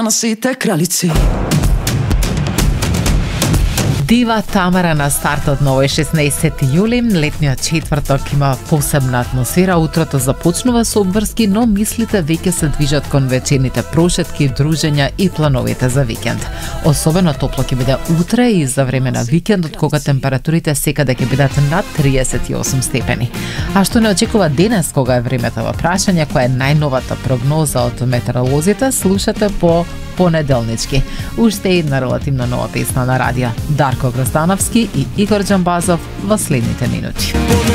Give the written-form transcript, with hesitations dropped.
на сите кралици. Дива Тамара на стартот на овој 16 јули, летниот четврток има посебна атмосфера, утрото започнува со обврски, но мислите веќе се движат кон вечерните прошетки, дружења и плановите за викенд. Особено топло ќе биде утре и за време на викендот, кога температурите секаде ќе бидат над 38 степени. А што не очекува денес, кога е времето во прашање, која е најновата прогноза од метеоролозите, слушате по понеделнички. Уште една релативно нова песна на радио. Дарко Гроздановски и Игор Џамбазов во следните минути.